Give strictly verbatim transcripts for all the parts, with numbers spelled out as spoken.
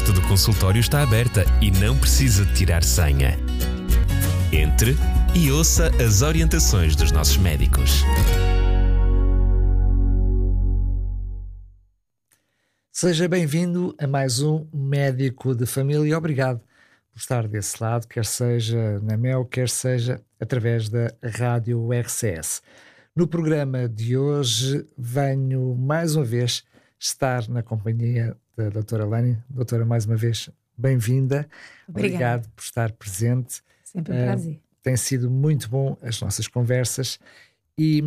porta do consultório está aberta e não precisa de tirar senha. Entre e ouça as orientações dos nossos médicos. Seja bem-vindo a mais um Médico de Família. Obrigado por estar desse lado, quer seja na Mel, quer seja através da Rádio R C S. No programa de hoje venho mais uma vez estar na companhia da doutora Lani. Doutora, mais uma vez, bem-vinda. Obrigado por estar presente. Sempre um prazer. Uh, tem sido muito bom as nossas conversas e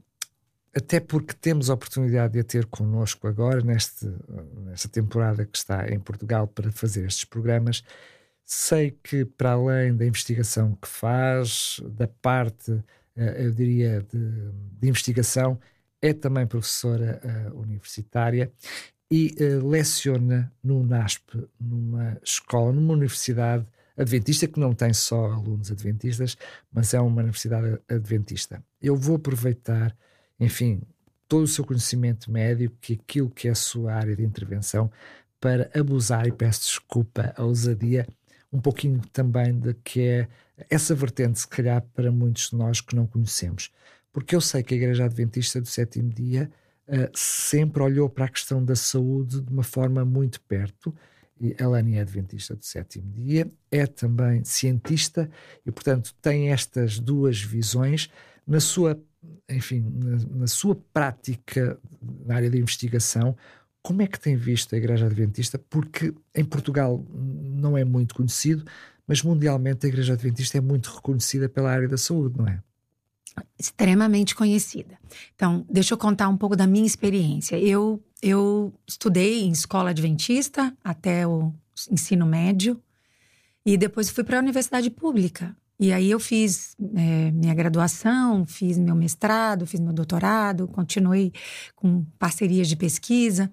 até porque temos a oportunidade de a ter connosco agora, neste, nesta temporada que está em Portugal para fazer estes programas. Sei que, para além da investigação que faz, da parte, eu diria, de, de investigação, é também professora uh, universitária e uh, leciona no NASP, numa escola, numa universidade adventista, que não tem só alunos adventistas, mas é uma universidade adventista. Eu vou aproveitar, enfim, todo o seu conhecimento médico, que aquilo que é a sua área de intervenção, para abusar, e peço desculpa a ousadia, um pouquinho também de que é essa vertente, se calhar, para muitos de nós que não conhecemos. Porque eu sei que a Igreja Adventista do Sétimo Dia uh, sempre olhou para a questão da saúde de uma forma muito perto. E a Lani é Adventista do Sétimo Dia, é também cientista e, portanto, tem estas duas visões na sua, enfim, na, na sua prática na área de investigação. Como é que tem visto a Igreja Adventista? Porque em Portugal não é muito conhecido, mas mundialmente a Igreja Adventista é muito reconhecida pela área da saúde, não é? Extremamente conhecida. Então, deixa eu contar um pouco da minha experiência. Eu, eu estudei em escola adventista até o ensino médio e depois fui para a universidade pública. E aí eu fiz é, minha graduação, fiz meu mestrado, fiz meu doutorado, continuei com parcerias de pesquisa.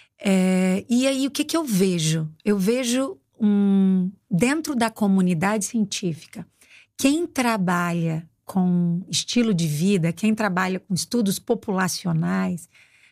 É, e aí o que, que eu vejo? Eu vejo um, dentro da comunidade científica, quem trabalha com estilo de vida, quem trabalha com estudos populacionais,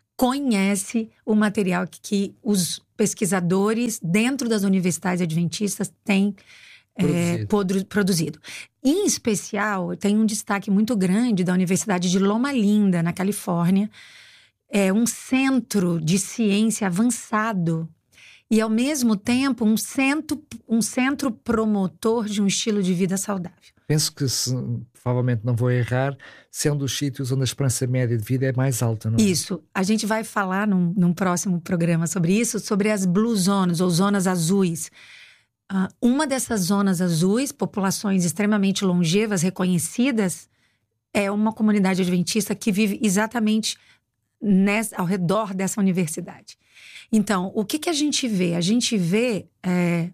conhece o material que, que os pesquisadores dentro das universidades adventistas têm É, produzido. produzido. Em especial, tem um destaque muito grande da Universidade de Loma Linda, na Califórnia. É um centro de ciência avançado e, ao mesmo tempo, um centro, um centro promotor de um estilo de vida saudável. Penso que, se, provavelmente não vou errar, sendo os sítios onde a esperança média de vida é mais alta, não é? Isso. A gente vai falar num, num próximo programa sobre isso, sobre as Blue Zones, ou zonas azuis. Uh, uma dessas zonas azuis, populações extremamente longevas, reconhecidas, é uma comunidade adventista que vive exatamente nessa, ao redor dessa universidade. Então, o que, que a gente vê? A gente vê é,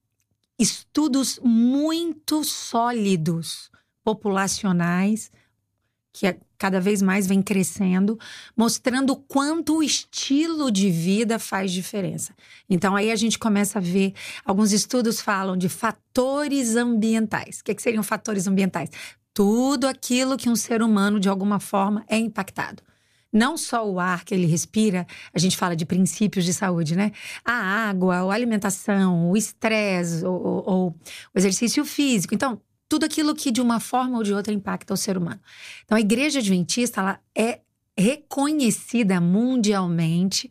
estudos muito sólidos, populacionais, que é, cada vez mais vem crescendo, mostrando o quanto o estilo de vida faz diferença. Então, aí a gente começa a ver, alguns estudos falam de fatores ambientais. O que, que seriam fatores ambientais? Tudo aquilo que um ser humano, de alguma forma, é impactado. Não só o ar que ele respira, a gente fala de princípios de saúde, né? A água, a alimentação, o estresse, ou, ou, ou o exercício físico. Então, tudo aquilo que de uma forma ou de outra impacta o ser humano. Então, a Igreja Adventista, ela é reconhecida mundialmente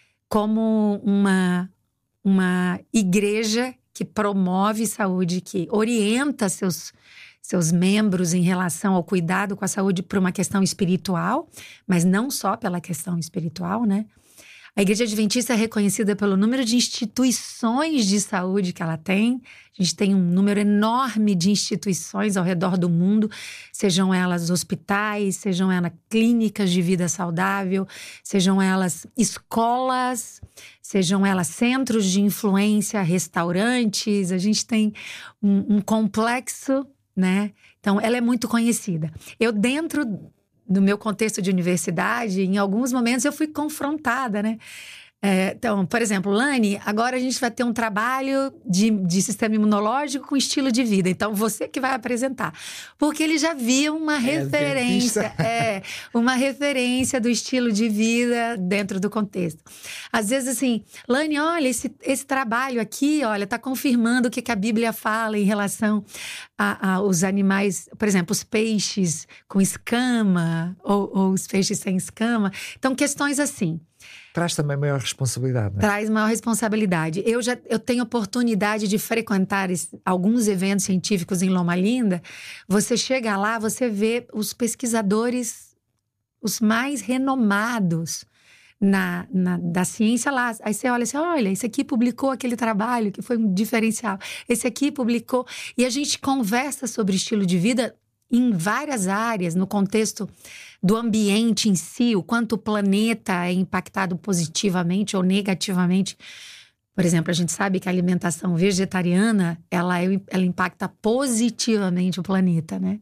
como uma, uma igreja que promove saúde, que orienta seus, seus membros em relação ao cuidado com a saúde por uma questão espiritual, mas não só pela questão espiritual, né? A Igreja Adventista é reconhecida pelo número de instituições de saúde que ela tem. A gente tem um número enorme de instituições ao redor do mundo, sejam elas hospitais, sejam elas clínicas de vida saudável, sejam elas escolas, sejam elas centros de influência, restaurantes. A gente tem um, um complexo, né? Então, ela é muito conhecida. Eu, dentro no meu contexto de universidade, em alguns momentos eu fui confrontada, né? É, então, por exemplo, Lani, agora a gente vai ter um trabalho de, de sistema imunológico com estilo de vida. Então, você que vai apresentar. Porque ele já via uma é, referência, é, uma referência do estilo de vida dentro do contexto. Às vezes, assim, Lani, olha, esse, esse trabalho aqui, olha, está confirmando o que, que a Bíblia fala em relação aos animais, por exemplo, os peixes com escama ou, ou os peixes sem escama. Então, questões assim. Traz também maior responsabilidade, né? Traz maior responsabilidade. Eu já eu tenho oportunidade de frequentar esse, alguns eventos científicos em Loma Linda. Você chega lá, você vê os pesquisadores, os mais renomados na, na, da ciência lá. Aí você olha assim, olha, esse aqui publicou aquele trabalho que foi um diferencial. Esse aqui publicou... E a gente conversa sobre estilo de vida em várias áreas, no contexto do ambiente em si, o quanto o planeta é impactado positivamente ou negativamente. Por exemplo, a gente sabe que a alimentação vegetariana, ela, é, ela impacta positivamente o planeta, né?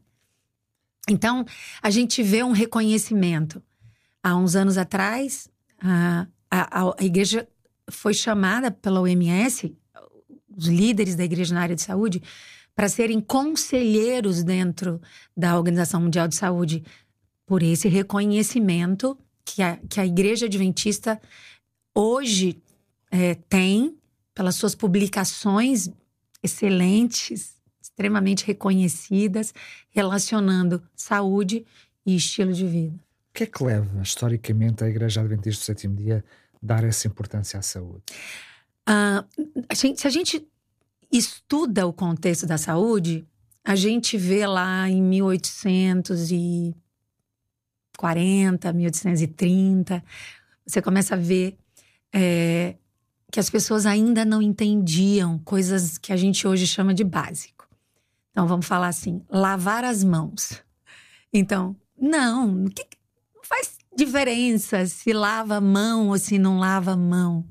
Então, a gente vê um reconhecimento. Há uns anos atrás, a, a, a igreja foi chamada pela O M S, os líderes da igreja na área de saúde, para serem conselheiros dentro da Organização Mundial de Saúde, por esse reconhecimento que a, que a Igreja Adventista hoje é, tem, pelas suas publicações excelentes, extremamente reconhecidas, relacionando saúde e estilo de vida. O que é que leva, historicamente, a Igreja Adventista do Sétimo Dia a dar essa importância à saúde? Uh, a gente, se a gente estuda o contexto da saúde, a gente vê lá em mil oitocentos e quarenta, mil oitocentos e trinta, você começa a ver é, que as pessoas ainda não entendiam coisas que a gente hoje chama de básico. Então, vamos falar assim, lavar as mãos. Então, não, que, não faz diferença se lava a mão ou se não lava a mão.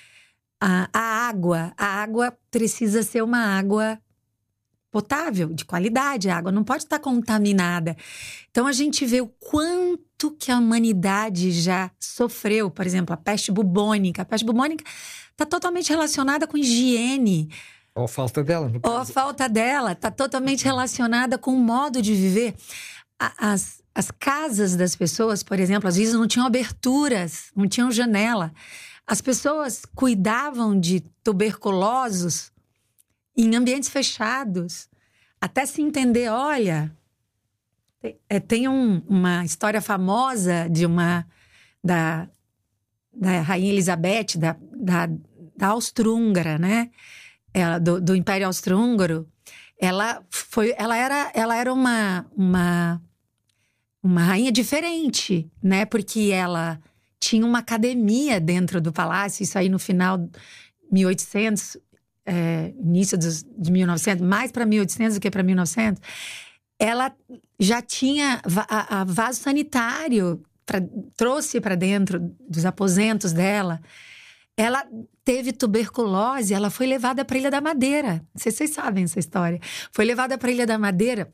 A, a água, a água precisa ser uma água potável, de qualidade. A água não pode estar contaminada. Então, a gente vê o quanto que a humanidade já sofreu. Por exemplo, a peste bubônica. A peste bubônica está totalmente relacionada com higiene. Ou a falta dela, no caso. Ou a falta dela está totalmente relacionada com o modo de viver. As, as casas das pessoas, por exemplo, às vezes não tinham aberturas, não tinham janela. As pessoas cuidavam de tuberculosos em ambientes fechados, até se entender, olha, tem, tem um, uma história famosa de uma, da, da Rainha Elizabeth, da, da, da Austro-Húngara, né? Ela, do, do Império Austro-Húngaro. Ela, foi, ela era, ela era uma, uma, uma rainha diferente, né? Porque ela tinha uma academia dentro do palácio, isso aí no final de mil e oitocentos, É, início dos, de mil e novecentos, mais para mil e oitocentos do que para mil e novecentos, ela já tinha a, a vaso sanitário, pra, trouxe para dentro dos aposentos dela. Ela teve tuberculose, ela foi levada para a Ilha da Madeira. Não sei se vocês sabem essa história. Foi levada para a Ilha da Madeira.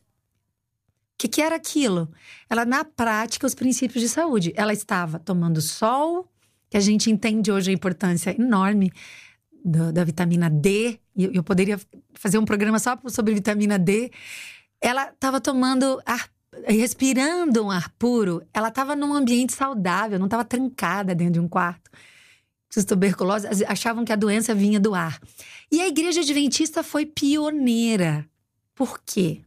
O que, que era aquilo? Ela, na prática, os princípios de saúde. Ela estava tomando sol, que a gente entende hoje a importância enorme Da, da vitamina D, e eu, eu poderia fazer um programa só sobre vitamina D. Ela estava tomando ar, respirando um ar puro, ela estava num ambiente saudável, não estava trancada dentro de um quarto. Os tuberculosos achavam que a doença vinha do ar. E a Igreja Adventista foi pioneira. Por quê?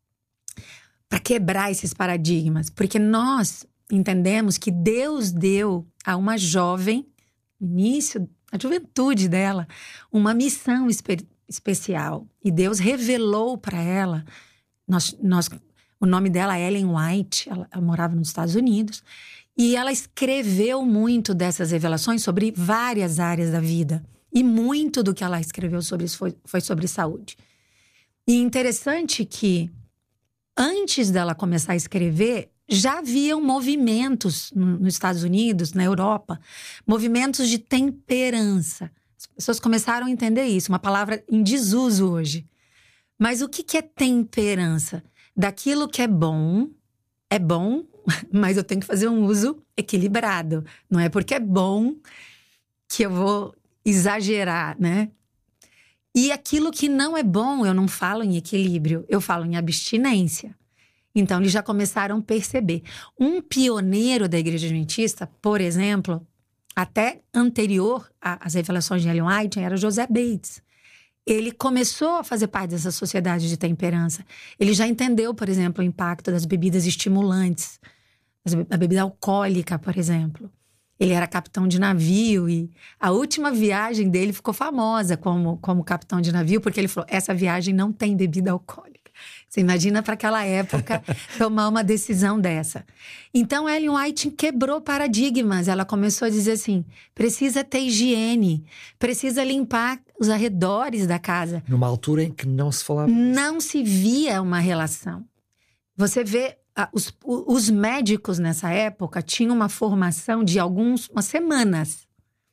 Para quebrar esses paradigmas. Porque nós entendemos que Deus deu a uma jovem, no início a juventude dela, uma missão espe- especial. E Deus revelou para ela, nós, nós, o nome dela é Ellen White, ela, ela morava nos Estados Unidos, e ela escreveu muito dessas revelações sobre várias áreas da vida. E muito do que ela escreveu sobre isso foi, foi sobre saúde. E interessante que, antes dela começar a escrever, já haviam movimentos nos Estados Unidos, na Europa, movimentos de temperança. As pessoas começaram a entender isso, uma palavra em desuso hoje. Mas o que é temperança? Daquilo que é bom, é bom, mas eu tenho que fazer um uso equilibrado. Não é porque é bom que eu vou exagerar, né? E aquilo que não é bom, eu não falo em equilíbrio, eu falo em abstinência. Então, eles já começaram a perceber. Um pioneiro da Igreja Adventista, por exemplo, até anterior às revelações de Ellen White, era José Bates. Ele começou a fazer parte dessa sociedade de temperança. Ele já entendeu, por exemplo, o impacto das bebidas estimulantes, a bebida alcoólica, por exemplo. Ele era capitão de navio e a última viagem dele ficou famosa como, como capitão de navio, porque ele falou, essa viagem não tem bebida alcoólica. Você imagina para aquela época tomar uma decisão dessa. Então, Ellen White quebrou paradigmas. Ela começou a dizer assim, precisa ter higiene, precisa limpar os arredores da casa. Numa altura em que não se falava disso. Não se via uma relação. Você vê, ah, os, os médicos nessa época tinham uma formação de algumas semanas.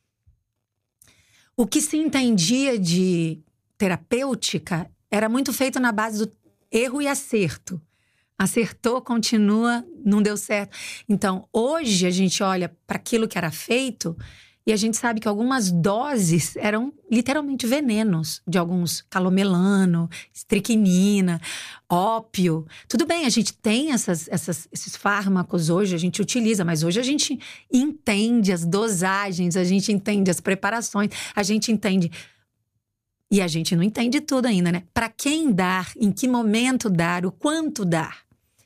O que se entendia de terapêutica era muito feito na base do erro e acerto. Acertou, continua, não deu certo. Então, hoje a gente olha para aquilo que era feito e a gente sabe que algumas doses eram literalmente venenos. De alguns calomelano, estricnina, ópio. Tudo bem, a gente tem essas, essas, esses fármacos hoje, a gente utiliza. Mas hoje a gente entende as dosagens, a gente entende as preparações, a gente entende... E a gente não entende tudo ainda, né? Para quem dar, em que momento dar, o quanto dar.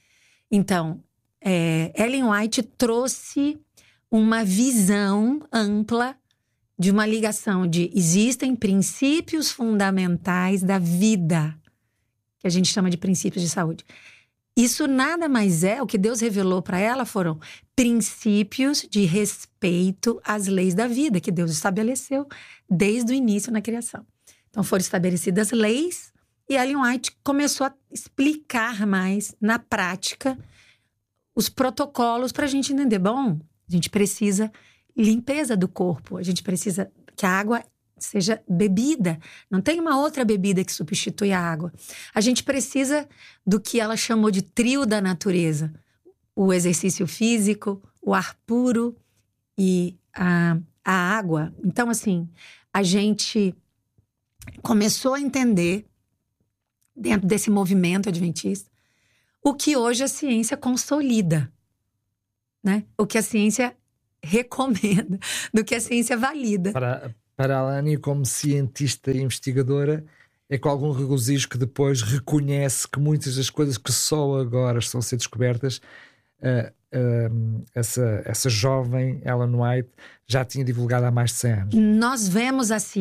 Então, é, Ellen White trouxe uma visão ampla de uma ligação de existem princípios fundamentais da vida, que a gente chama de princípios de saúde. Isso nada mais é, o que Deus revelou para ela foram princípios de respeito às leis da vida, que Deus estabeleceu desde o início na criação. Então, foram estabelecidas leis e Ellen White começou a explicar mais, na prática, os protocolos para a gente entender. Bom, a gente precisa limpeza do corpo, a gente precisa que a água seja bebida. Não tem uma outra bebida que substitui a água. A gente precisa do que ela chamou de trio da natureza. O exercício físico, o ar puro e a, a água. Então, assim, a gente... começou a entender, dentro desse movimento adventista, o que hoje a ciência consolida, né? O que a ciência recomenda, do que a ciência valida. Para, para a Alane, como cientista e investigadora, é com algum regozijo que depois reconhece que muitas das coisas que só agora estão a ser descobertas, uh, uh, essa, essa jovem Ellen White já tinha divulgado há mais de cem anos. Nós vemos a ciência